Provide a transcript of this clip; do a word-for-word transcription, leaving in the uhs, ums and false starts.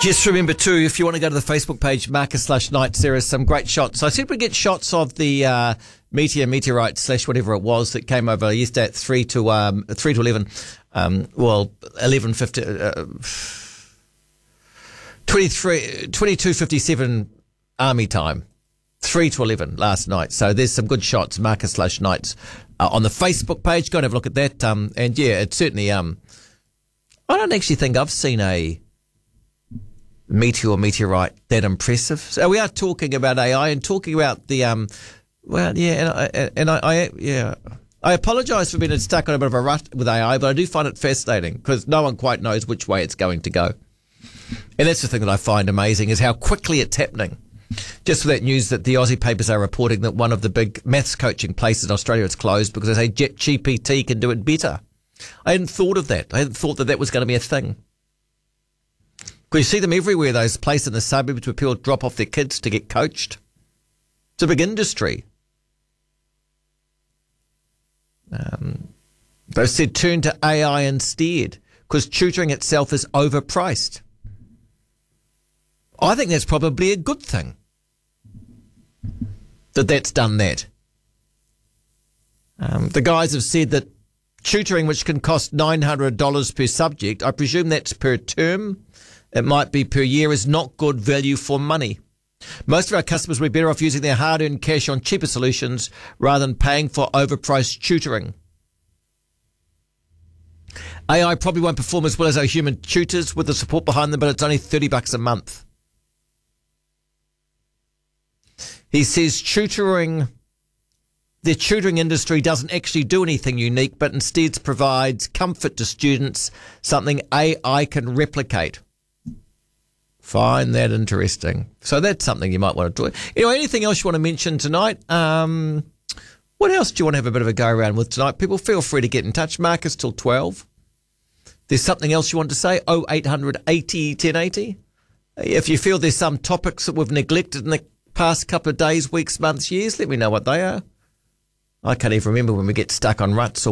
Just remember too, if you want to go to the Facebook page, Marcus slash Knights, there are some great shots. So I said we get shots of the uh, meteor, meteorite slash whatever it was that came over yesterday at three to um, three to eleven. Um, well, eleven fifty, uh, twenty-three, twenty-two fifty-seven army time, three to eleven last night. So there's some good shots, Marcus slash Knights uh, on the Facebook page. Go and have a look at that. Um, and yeah, it's certainly. Um, I don't actually think I've seen a meteor meteorite that impressive. So we are talking about A I and talking about the um well yeah and I and I, I yeah I apologise for being stuck on a bit of a rut with A I, but I do find it fascinating because no one quite knows which way it's going to go. And that's the thing that I find amazing is how quickly it's happening. Just for that news that the Aussie papers are reporting that one of the big maths coaching places in Australia is closed because they say ChatGPT can do it better. I hadn't thought of that. I hadn't thought that that was going to be a thing. You see them everywhere, those places in the suburbs where people drop off their kids to get coached. It's a big industry. Um, they said turn to A I instead because tutoring itself is overpriced. I think that's probably a good thing that that's done that. Um, the guys have said that tutoring, which can cost nine hundred dollars per subject, I presume that's per term, it might be per year, is not good value for money. Most of our customers would be better off using their hard-earned cash on cheaper solutions rather than paying for overpriced tutoring. A I probably won't perform as well as our human tutors with the support behind them, but it's only thirty bucks a month. He says tutoring, the tutoring industry doesn't actually do anything unique, but instead provides comfort to students, something A I can replicate. Find that interesting. So that's something you might want to do. Anyway, anything else you want to mention tonight? Um, what else do you want to have a bit of a go around with tonight? People, feel free to get in touch. Marcus till twelve. There's something else you want to say? oh eight hundred eighty ten eighty. If you feel there's some topics that we've neglected in the past couple of days, weeks, months, years, let me know what they are. I can't even remember when we get stuck on ruts or